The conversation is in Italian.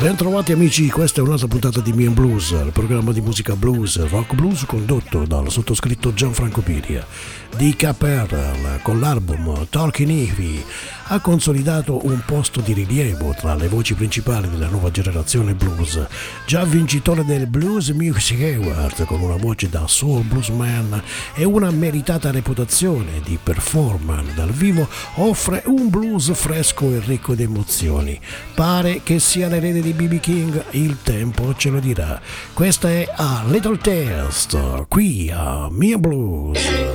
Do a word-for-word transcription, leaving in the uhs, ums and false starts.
Bentrovati amici, questa è un'altra puntata di Me and Blues, il programma di musica blues, rock blues condotto dal sottoscritto Gianfranco Piria. Di Caperl, con l'album Talking Heavy, ha consolidato un posto di rilievo tra le voci principali della nuova generazione blues. Già vincitore del Blues Music Award con una voce da soul bluesman e una meritata reputazione di performer dal vivo, offre un blues fresco e ricco di emozioni. Pare che sia l'erede di B B King, il tempo ce lo dirà. Questa è A Little Taste, qui a Me and Blues.